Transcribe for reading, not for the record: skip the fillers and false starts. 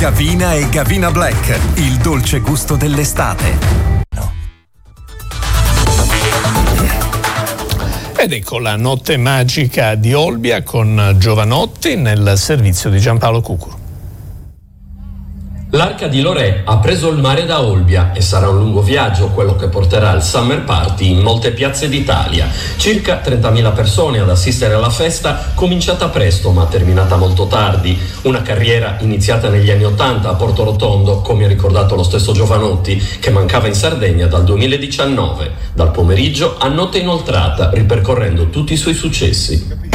Gavina e Gavina Black, il dolce gusto dell'estate. Ed ecco la notte magica di Olbia con Giovanotti nel servizio di Giampaolo Cucuru. L'Arca di Lorè ha preso il mare da Olbia e sarà un lungo viaggio quello che porterà il Summer Party in molte piazze d'Italia. Circa 30.000 persone ad assistere alla festa, cominciata presto ma terminata molto tardi. Una carriera iniziata negli anni '80 a Porto Rotondo, come ha ricordato lo stesso Giovanotti, che mancava in Sardegna dal 2019. Dal pomeriggio a notte inoltrata, ripercorrendo tutti i suoi successi.